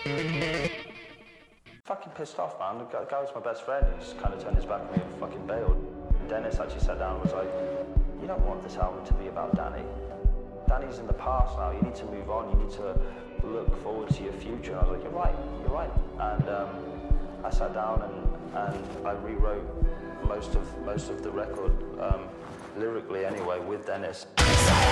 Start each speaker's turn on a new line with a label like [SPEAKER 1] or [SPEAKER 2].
[SPEAKER 1] Fucking pissed off, man. The guy was my best friend. He just kind of turned his back on me and fucking bailed. Dennis actually sat down and was like, you don't want this album to be about Danny. Danny's in the past now. You need to move on. You need to look forward to your future. And I was like, you're right. And I sat down and I rewrote most of the record, lyrically anyway, with Dennis.